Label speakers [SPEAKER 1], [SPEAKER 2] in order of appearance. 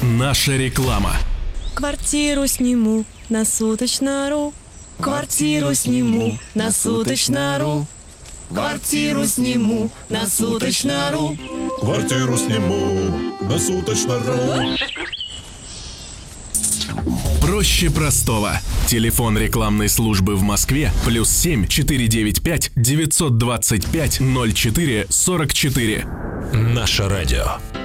[SPEAKER 1] Наша реклама.
[SPEAKER 2] Квартиру сниму на Суточно.ру. Квартиру сниму на Суточно.ру. Квартиру сниму на Суточно.ру.
[SPEAKER 3] Квартиру сниму на Суточно.ру.
[SPEAKER 1] Проще простого. Телефон рекламной службы в Москве +7 495 925 04 44.
[SPEAKER 4] Наше радио.